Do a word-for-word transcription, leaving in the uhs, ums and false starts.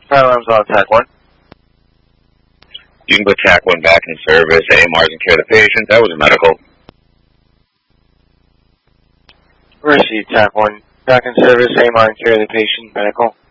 Fire alarm's on TAC one. You can put TAC one back in service. A M R's in care of the patient. That was a medical. Received TAC one. Back in service. A M R in care of the patient. Medical.